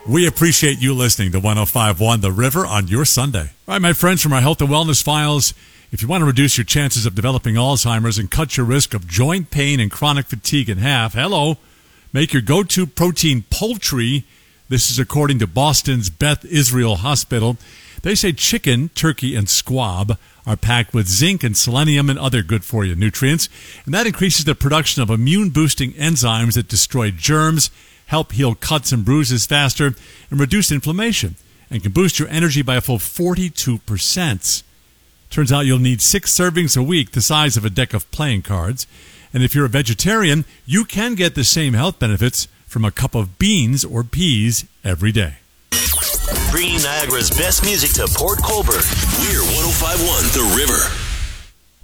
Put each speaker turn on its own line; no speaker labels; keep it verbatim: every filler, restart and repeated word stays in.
We appreciate you listening to one oh five point one The River on your Sunday. All right, my friends, from our Health and Wellness Files, if you want to reduce your chances of developing Alzheimer's and cut your risk of joint pain and chronic fatigue in half, hello, make your go-to protein poultry. This is according to Boston's Beth Israel Hospital. They say chicken, turkey, and squab are packed with zinc and selenium and other good-for-you nutrients, and that increases the production of immune-boosting enzymes that destroy germs, help heal cuts and bruises faster, and reduce inflammation, and can boost your energy by a full forty-two percent. Turns out you'll need six servings a week, the size of a deck of playing cards. And if you're a vegetarian, you can get the same health benefits from a cup of beans or peas every day.
Bringing Niagara's best music to Port Colborne. We're one oh five point one The River.